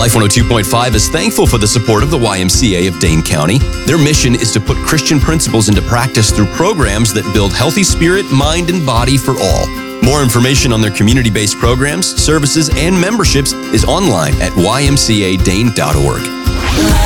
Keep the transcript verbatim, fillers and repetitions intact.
Life one oh two point five is thankful for the support of the Y M C A of Dane County. Their mission is to put Christian principles into practice through programs that build healthy spirit, mind, and body for all. More information on their community-based programs, services, and memberships is online at y m c a dane dot org.